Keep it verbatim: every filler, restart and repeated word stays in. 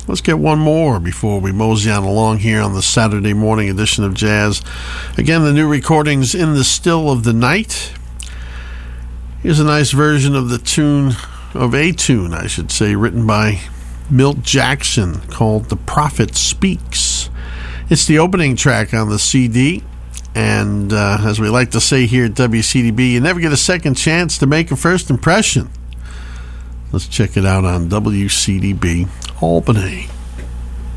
let's get one more before we mosey on along here on the Saturday morning edition of Jazz. Again, the new recordings In the Still of the Night. Here's a nice version of the tune, of a tune, I should say, written by Milt Jackson called The Prophet Speaks. It's the opening track on the C D. And uh, as we like to say here at W C D B, you never get a second chance to make a first impression. Let's check it out on W C D B Albany.